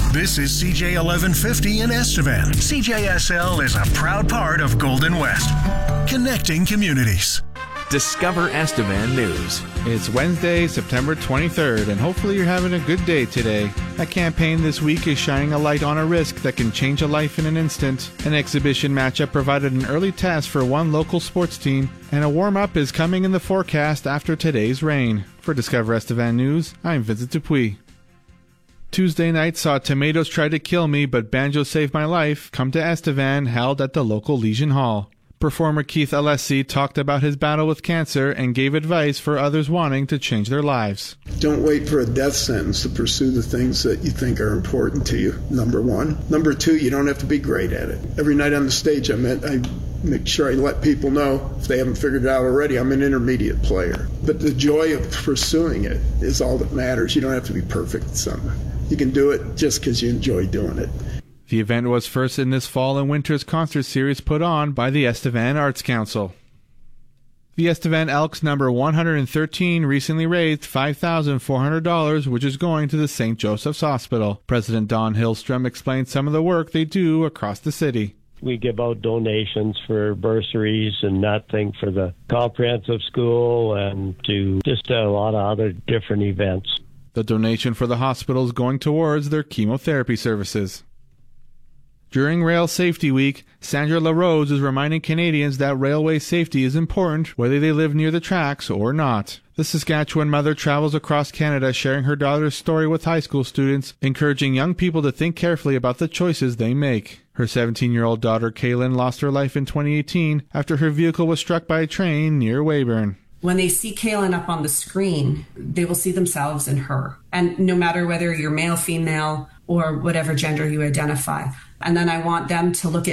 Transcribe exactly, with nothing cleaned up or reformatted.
This is C J eleven fifty in Estevan. C J S L is a proud part of Golden West, connecting communities. Discover Estevan News. It's Wednesday, September twenty-third, and hopefully you're having a good day today. A campaign this week is shining a light on a risk that can change a life in an instant. An exhibition matchup provided an early test for one local sports team, and a warm-up is coming in the forecast after today's rain. For Discover Estevan News, I'm Vincent Dupuis. Tuesday night saw Tomatoes Try to Kill Me But Banjo Saved My Life come to Estevan, held at the local Legion Hall. Performer Keith Alessi talked about his battle with cancer and gave advice for others wanting to change their lives. Don't wait for a death sentence to pursue the things that you think are important to you, number one. Number two, you don't have to be great at it. Every night on the stage I'm at, I make sure I let people know, if they haven't figured it out already, I'm an intermediate player. But the joy of pursuing it is all that matters. You don't have to be perfect at something. You can do it just because you enjoy doing it. The event was first in this fall and winter's concert series put on by the Estevan Arts Council. The Estevan Elks number one hundred thirteen recently raised five thousand four hundred dollars, which is going to the Saint Joseph's Hospital. President Don Hillstrom explained some of the work they do across the city. We give out donations for bursaries and that thing for the comprehensive school and to just a lot of other different events. The donation for the hospital is going towards their chemotherapy services. During Rail Safety Week, Sandra LaRose is reminding Canadians that railway safety is important whether they live near the tracks or not. The Saskatchewan mother travels across Canada sharing her daughter's story with high school students, encouraging young people to think carefully about the choices they make. Her seventeen-year-old daughter Kaylin lost her life in twenty eighteen after her vehicle was struck by a train near Weyburn. When they see Kaylin up on the screen, they will see themselves in her. And no matter whether you're male, female, or whatever gender you identify. And then I want them to look at